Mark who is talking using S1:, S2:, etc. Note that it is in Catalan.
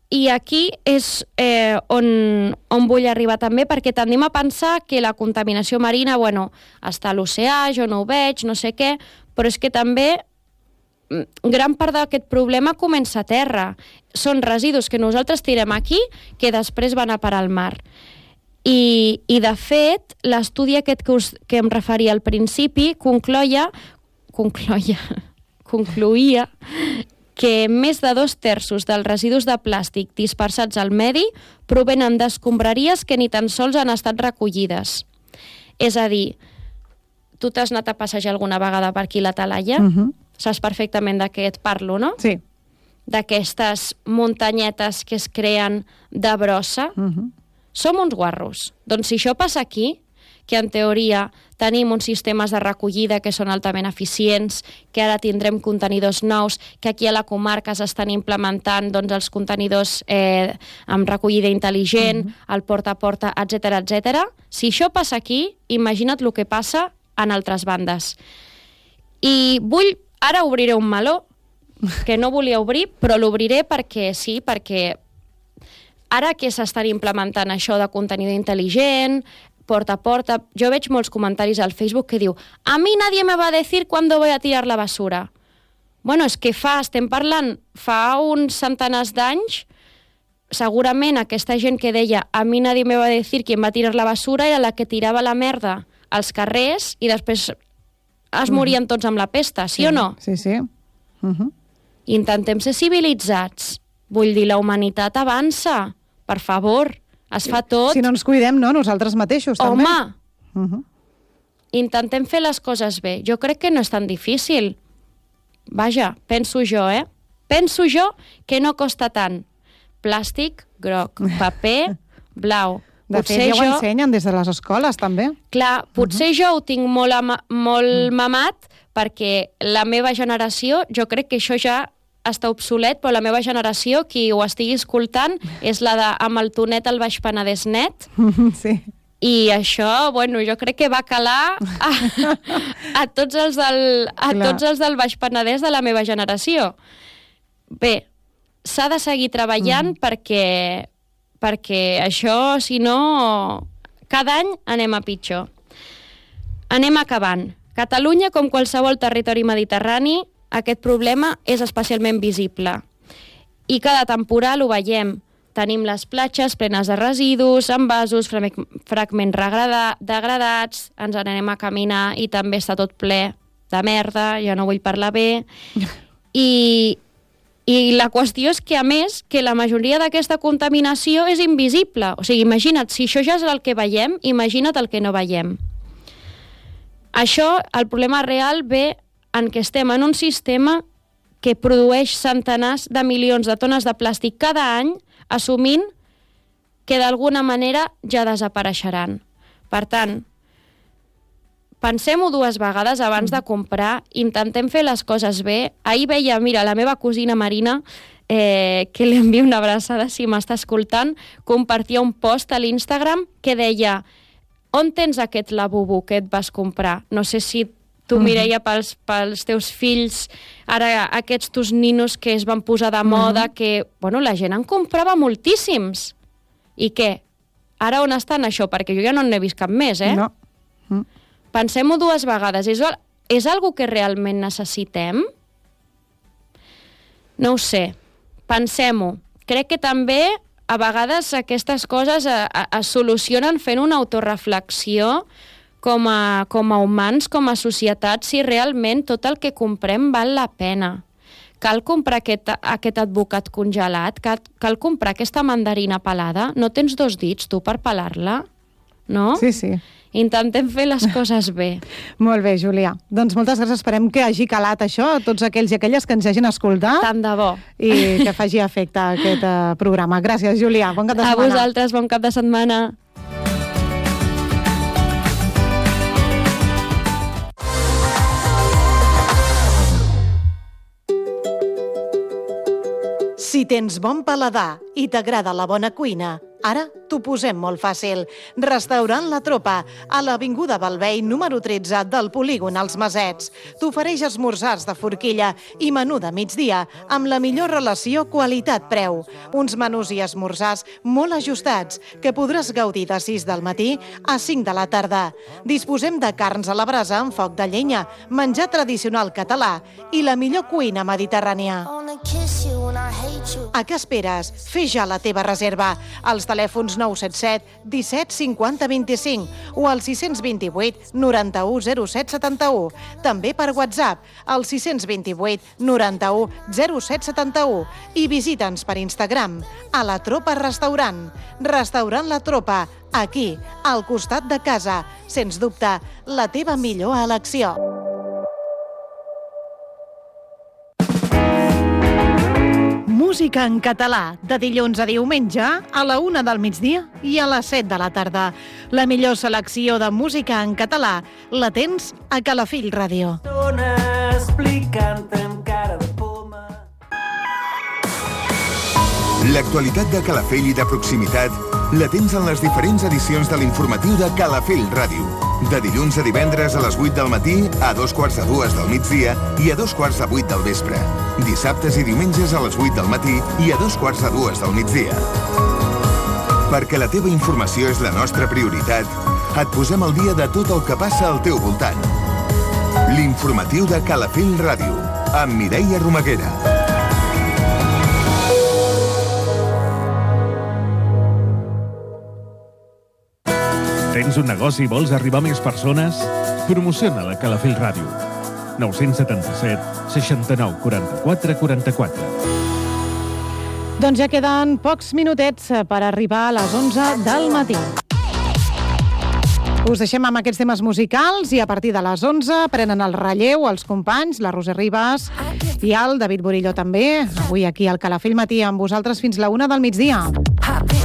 S1: I aquí és on vull arribar també, perquè tendim a pensar que la contaminació marina, està a l'oceà, jo no ho veig, no sé què, però és que també gran part d'aquest problema comença a terra. Són residus que nosaltres tirem aquí que després van a parar al mar. I de fet, l'estudi aquest que em referia al principi concloïa que més de 2/3 dels residus de plàstic dispersats al medi provenen d'escombraries que ni tan sols han estat recollides. És a dir, tu t'has anat a passejar alguna vegada per aquí la Talaia? Saps perfectament de què et parlo, no?
S2: Sí.
S1: D'aquestes muntanyetes que es creen de brossa. Som uns guarros. Doncs si això passa aquí, que en teoria tenim uns sistemes de recollida que són altament eficients, que ara tindrem contenidors nous, que aquí a la comarca s'estan implementant els contenidors amb recollida intel·ligent, el porta a porta, etc. Si això passa aquí, imagina't el que passa en altres bandes. I ara obriré un meló, que no volia obrir, però l'obriré perquè sí, perquè ara que s'estan implementant això de contenidor intel·ligent, porta a porta, jo veig molts comentaris al Facebook que diu a mi nadie me va a decir cuándo voy a tirar la basura. És que estem parlant fa uns centenars d'anys, segurament aquesta gent que deia a mi nadie me va a decir quién va a tirar la basura era la que tirava la merda als carrers i després es morien tots amb la pesta, sí o no?
S2: Sí, sí.
S1: Intentem ser civilitzats. Vull dir, la humanitat avança. Per favor, es fa tot.
S2: Si no ens cuidem, no? Nosaltres mateixos, també.
S1: Home! Intentem fer les coses bé. Jo crec que no és tan difícil. Vaja, penso jo, Penso jo que no costa tant. Plàstic, groc. Paper, blau.
S2: De fet, ja ho ensenyen des de les escoles, també.
S1: Clar, potser jo ho tinc molt mamat, perquè la meva generació, jo crec que això ja està obsolet, però la meva generació, qui ho estigui escoltant, és la de amb el tonet al Baix Penedès net.
S2: Sí.
S1: I això, jo crec que va calar a tots els del Baix Penedès de la meva generació. Bé, s'ha de seguir treballant perquè això, si no, cada any anem a pitjor. Anem acabant. Catalunya, com qualsevol territori mediterrani, aquest problema és especialment visible. I cada temporal ho veiem. Tenim les platges plenes de residus, envasos, fragments degradats, ens anem a caminar i també està tot ple de merda, ja no vull parlar bé. I la qüestió és que, a més, que la majoria d'aquesta contaminació és invisible. O sigui, imagina't, si això ja és el que veiem, imagina't el que no veiem. Això, el problema real ve en què estem en un sistema que produeix centenars de milions de tones de plàstic cada any, assumint que d'alguna manera ja desapareixeran. Per tant, pensem-ho dues vegades abans de comprar, intentem fer les coses bé. Ahir veia, mira, la meva cosina Marina, que li envio una abraçada si m'està escoltant, compartia un post a l'Instagram que deia on tens aquest lavabo que et vas comprar? No sé si tu, Mireia, pels teus fills, ara aquests tus ninos que es van posar de moda, que, la gent en comprava moltíssims. I què? Ara on estan això? Perquè jo ja no n'he vist cap més,
S2: No.
S1: Pensem-ho dues vegades. És algo que realment necessitem? No ho sé. Pensem-ho. Crec que també, a vegades, aquestes coses es solucionen fent una autoreflexió com a humans, com a societat, si realment tot el que comprem val la pena. Cal comprar aquest advocat congelat? Cal comprar aquesta mandarina pelada? No tens dos dits, tu, per pelar-la? No?
S2: Sí, sí.
S1: Intentem fer les coses bé.
S2: Molt bé, Júlia. Doncs moltes gràcies. Esperem que hagi calat això a tots aquells i aquelles que ens hagin escoltat.
S1: Tant de bo.
S2: I que faci efecte aquest programa. Gràcies, Júlia. Bon cap de setmana.
S1: A vosaltres, bon cap de setmana.
S3: Si tens bon paladar i t'agrada la bona cuina,
S2: Ara t'ho posem molt fàcil. Restaurant La Tropa, a l'Avinguda Balvei, número 13 del polígon Els Masets. T'ofereix esmorzars de forquilla i menú de migdia amb la millor relació qualitat-preu. Uns menús i esmorzars molt ajustats que podràs gaudir de 6 del matí a 5 de la tarda. Disposem de carns a la brasa amb foc de llenya, menjar tradicional català i la millor cuina mediterrània. A què esperes? Fes ja la teva reserva als telèfons 977 17 50 25 o al 628 91 07 71. També per WhatsApp al 628 91 07 71 i visita'ns per Instagram a La Tropa Restaurant. Restaurant La Tropa, aquí, al costat de casa. Sens dubte, la teva millor elecció. Música en català, de dilluns a diumenge, a la 1 del migdia i a les 7 de la tarda. La millor selecció de música en català la tens a Calafell Ràdio.
S3: L'actualitat de Calafell i de proximitat la tens en les diferents edicions de l'informatiu de Calafell Ràdio. De dilluns a divendres a les 8 del matí, a 2:45 del migdia i a 2:45 del vespre. Dissabtes i diumenges a les 8 del matí i a 2:45 del migdia. Perquè la teva informació és la nostra prioritat, et posem al dia de tot el que passa al teu voltant. L'informatiu de Calafell Ràdio, amb Mireia Romaguera.
S4: Tens un negoci i vols arribar a més persones? Promociona-la a Calafell Ràdio. 977 69 44 44.
S2: Doncs ja queden pocs minutets per arribar a les 11 del matí. Us deixem amb aquests temes musicals i a partir de les 11 prenen el relleu els companys, la Roser Ribas i el David Borillo també. Avui aquí al Calafell Matí amb vosaltres fins la 1 del migdia.